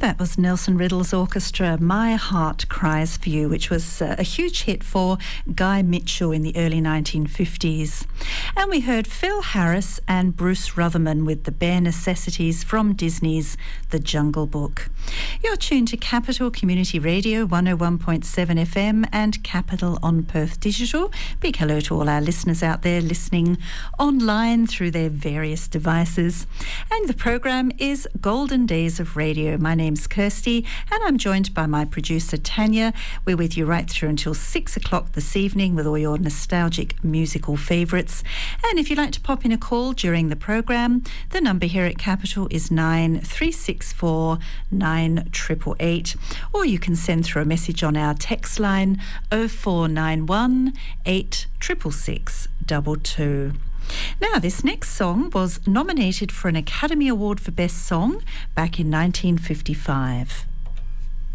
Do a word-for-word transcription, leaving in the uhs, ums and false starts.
That was Nelson Riddle's orchestra, My Heart Cries for You, which was uh, a huge hit for Guy Mitchell in the early nineteen fifties. And we heard Phil Harris and Bruce Rutherman with The Bare Necessities from Disney's The Jungle Book. You're tuned to Capital Community Radio one oh one point seven F M and Capital on Perth Digital. Big hello to all our listeners out there listening online through their various devices. And the program is Golden Days of Radio. My name's Kirsty and I'm joined by my producer Tanya. We're with you right through until six o'clock this evening with all your nostalgic musical favourites. And if you'd like to pop in a call during the program, the number here at Capital is nine three six four nine eight eight eight, or you can send through a message on our text line oh four nine one eight six six six two two. Now, this next song was nominated for an Academy Award for Best Song back in nineteen fifty-five.